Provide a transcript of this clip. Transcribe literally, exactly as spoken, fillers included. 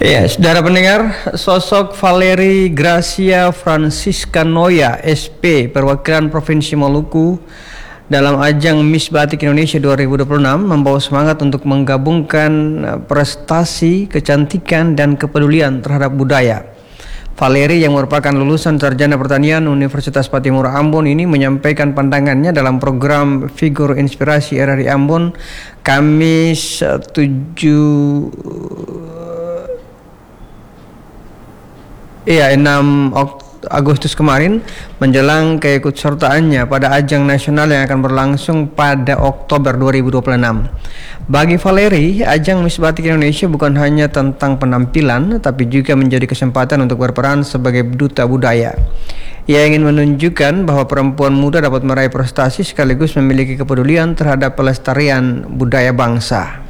Ya, saudara pendengar, sosok Valery Gracia Francisca Noya, S P, perwakilan Provinsi Maluku dalam ajang Miss Batik Indonesia dua ribu dua puluh enam membawa semangat untuk menggabungkan prestasi, kecantikan, dan kepedulian terhadap budaya. Valery yang merupakan lulusan Sarjana Pertanian Universitas Patimura Ambon ini menyampaikan pandangannya dalam program Figur Inspirasi R R I Ambon Kamis tujuh Iya, enam Agustus kemarin menjelang keikutsertaannya pada ajang nasional yang akan berlangsung pada Oktober dua ribu dua puluh enam. Bagi Valery, ajang Miss Batik Indonesia bukan hanya tentang penampilan, tapi juga menjadi kesempatan untuk berperan sebagai duta budaya. Ia ingin menunjukkan bahwa perempuan muda dapat meraih prestasi sekaligus memiliki kepedulian terhadap pelestarian budaya bangsa.